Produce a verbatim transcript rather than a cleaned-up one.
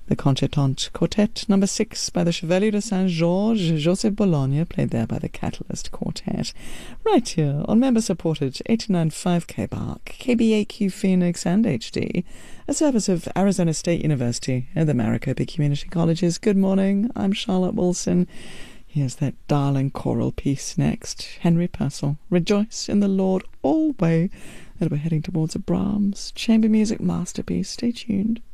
The Concertante Quartet number six by the Chevalier de Saint-Georges, Joseph Bologna, played there by the Catalyst Quartet. Right here on member-supported eighty-nine point five K B A R C, K B A Q Phoenix and H D, a service of Arizona State University and the Maricopa Community Colleges. Good morning, I'm Charlotte Wilson. Here's that darling choral piece next. Henry Purcell, Rejoice in the Lord Always. And we're heading towards a Brahms chamber music masterpiece. Stay tuned.